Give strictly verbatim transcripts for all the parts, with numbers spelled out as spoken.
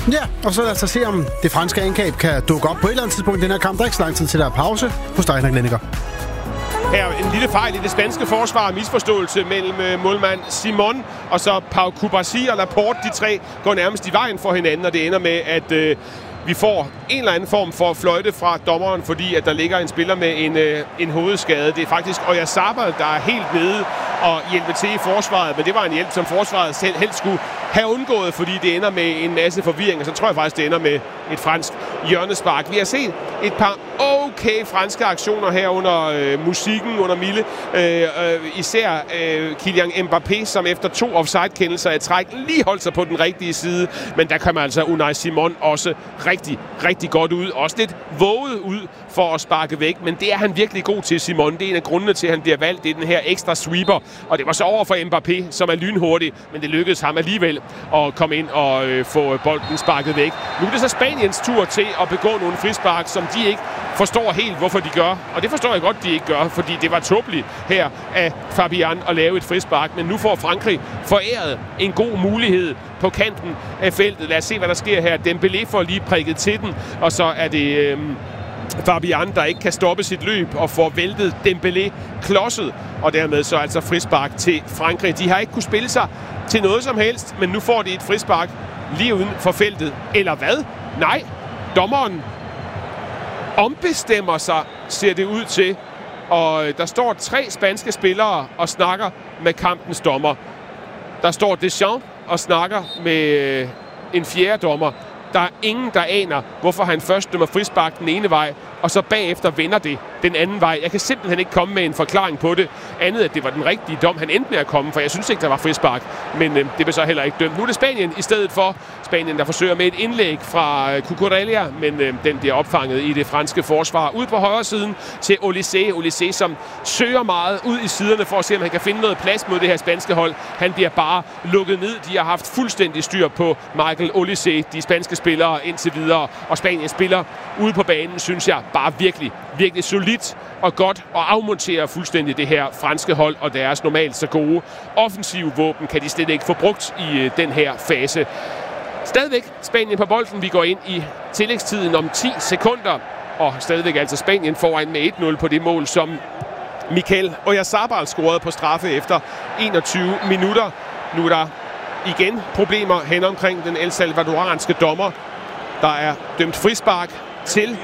Ja, og så lad os se, om det franske angreb kan dukke op på et eller andet tidspunkt i den her kamp. Der er ikke så lang tid til der er pause hos dig, Henrik Lenneker. Her en lille fejl i det spanske forsvar. Misforståelse mellem målmand Simon og så Pau Cubarsí og Laporte. De tre går nærmest i vejen for hinanden, og det ender med, at øh, vi får en eller anden form for fløjte fra dommeren, fordi at der ligger en spiller med en, øh, en hovedskade. Det er faktisk Oyarzabal, der er helt nede og hjælpe til i forsvaret, men det var en hjælp, som forsvaret selv helst skulle have undgået, fordi det ender med en masse forvirring, og så tror jeg faktisk, det ender med et fransk hjørnespark. Vi har set et par okay franske aktioner her under øh, musikken, under Mille. Øh, øh, især øh, Kylian Mbappé, som efter to offside-kendelser i træk lige holdt sig på den rigtige side, men der kommer altså Unai Simon også rigtig, rigtig godt ud. Også lidt våget ud for at sparke væk, men det er han virkelig god til, Simon. Det er en af grundene til, at han bliver valgt. Det er den her ekstra sweeper, og det var så over for Mbappé, som er lynhurtig, men det lykkedes ham alligevel at komme ind og øh, få bolden sparket væk. Nu er det så Spaniens tur til at begå nogle frispark, som de ikke forstår helt, hvorfor de gør. Og det forstår jeg godt, de ikke gør, fordi det var tåbeligt her af Fabian at lave et frispark. Men nu får Frankrig foræret en god mulighed på kanten af feltet. Lad os se, hvad der sker her. Dembélé får lige prikket til den, og så er det øh, Fabian, der ikke kan stoppe sit løb og får væltet Dembélé klodset. Og dermed så altså frispark til Frankrig. De har ikke kunne spille sig til noget som helst, men nu får de et frispark lige uden for feltet. Eller hvad? Nej, dommeren ombestemmer sig, ser det ud til. Og der står tre spanske spillere og snakker med kampens dommer. Der står Deschamps og snakker med en fjerde dommer. Der er ingen, der aner, hvorfor han først dømmer frispark den ene vej, og så bagefter vender det den anden vej. Jeg kan simpelthen ikke komme med en forklaring på det, andet at det var den rigtige dom, han endte med at komme, for jeg synes ikke, der var frispark, men øh, det blev så heller ikke dømt. Nu er det Spanien i stedet for. Spanien, der forsøger med et indlæg fra Cucurella, men øh, den bliver opfanget i det franske forsvar. Ud på højre siden til Olysée. Olysée, som søger meget ud i siderne for at se, om han kan finde noget plads mod det her spanske hold. Han bliver bare lukket ned. De har haft fuldstændig styr på Michael Olysée, de spanske spillere indtil videre, og Spanien spiller ude på banen, synes jeg, bare virkelig, virkelig solidt og godt, og afmonterer fuldstændig det her franske hold og deres normalt så gode offensive våben kan de slet ikke få brugt i øh, den her fase. Stadigvæk Spanien på bolden. Vi går ind i tillægstiden om ti sekunder, og stadigvæk altså Spanien foran med et nul på det mål, som Mikel Oyarzabal scorede på straffe efter enogtyve minutter. Nu er der igen problemer hen omkring den el salvadoranske dommer. Der er dømt frispark til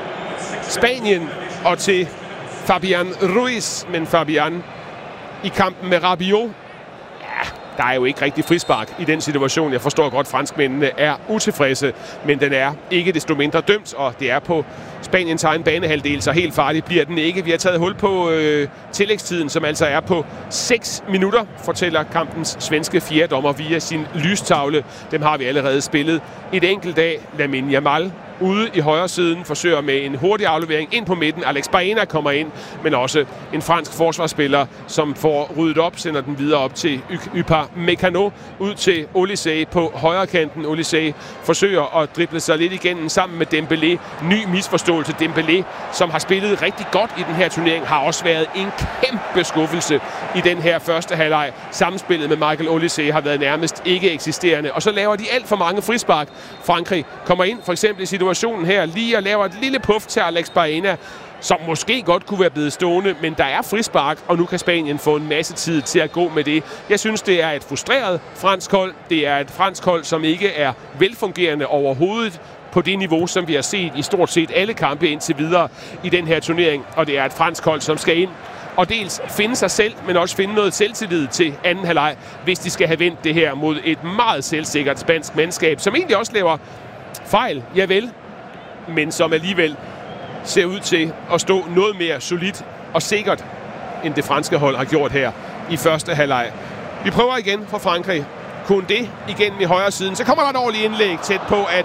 Spanien og til Fabian Ruiz, men Fabian i kampen med Rabiot, ja, der er jo ikke rigtig frispark i den situation. Jeg forstår godt, at franskmændene er utilfredse, men den er ikke desto mindre dømt, og det er på Spaniens egen banehalvdel, så helt farligt bliver den ikke. Vi har taget hul på øh, tillægstiden, som altså er på seks minutter, fortæller kampens svenske fjerdommer via sin lystavle. Dem har vi allerede spillet et enkelt af. Lamine Yamal ude i højre siden forsøger med en hurtig aflevering ind på midten. Alex Baena kommer ind, men også en fransk forsvarsspiller, som får ryddet op, sender den videre op til Upamecano, ud til Olysée på højre kanten. Olysée forsøger at drible sig lidt igennem sammen med Dembélé. Ny misforståelse. Dembélé, som har spillet rigtig godt i den her turnering, har også været en kæmpe skuffelse i den her første halvleg. Samspillet med Michael Olysée har været nærmest ikke eksisterende, og så laver de alt for mange frispark. Frankrig kommer ind, for eksempel i situationen her, lige og laver et lille puff til Alex Baena, som måske godt kunne være blevet stående, men der er frispark, og nu kan Spanien få en masse tid til at gå med det. Jeg synes, det er et frustreret fransk hold. Det er et fransk hold, som ikke er velfungerende overhovedet på det niveau, som vi har set i stort set alle kampe indtil videre i den her turnering, og det er et fransk hold, som skal ind og dels finde sig selv, men også finde noget selvtillid til anden halvleg, hvis de skal have vendt det her mod et meget selvsikkert spansk mandskab, som egentlig også laver fejl, javel, men som alligevel ser ud til at stå noget mere solidt og sikkert, end det franske hold har gjort her i første halvleg. Vi prøver igen fra Frankrig. Koundé igen i højre siden. Så kommer der et ordentligt indlæg tæt på, at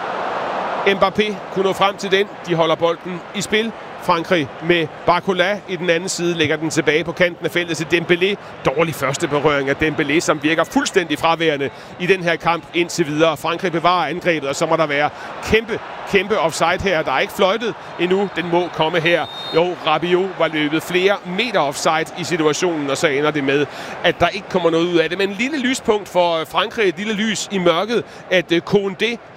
Mbappé kunne nå frem til den. De holder bolden i spil. Frankrig med Barcola i den anden side lægger den tilbage på kanten af feltet til Dembélé. Dårlig første berøring af Dembélé, som virker fuldstændig fraværende i den her kamp indtil videre. Frankrig bevarer angrebet, og så må der være kæmpe, kæmpe offside her. Der er ikke fløjtet endnu. Den må komme her. Jo, Rabiot var løbet flere meter offside i situationen, og så ender det med, at der ikke kommer noget ud af det. Men en lille lyspunkt for Frankrig, et lille lys i mørket, at Koundé